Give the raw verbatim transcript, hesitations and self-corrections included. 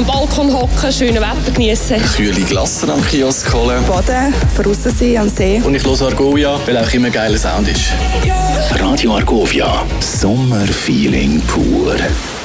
dem Balkon hocken, schönes Wetter genießen. Kühle Glasse am Kiosk holen. Baden, draussen sein am See. Und ich höre Argovia, weil auch immer geiler Sound ist. Radio Argovia, Sommerfeeling pur.